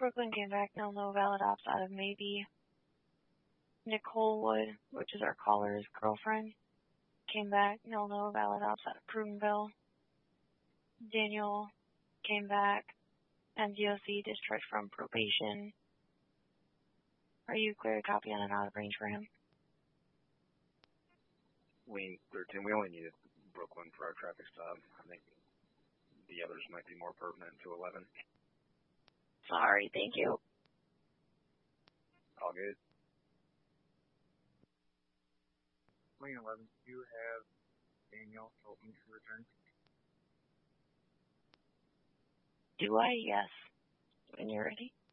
Brooklyn came back, no valid ops out of maybe. Nicole Wood, which is our caller's girlfriend, came back, no valid ops out of Prudenville. Daniel came back, MDOC discharged from probation. Are you clear to copy on an out of range for him? Lane 13, we only needed Brooklyn for our traffic stop. I think the others might be more pertinent to 11. Sorry, thank you. All good. Lane 11, do you have Daniel Hilton to return? Do I? Yes. When you're ready.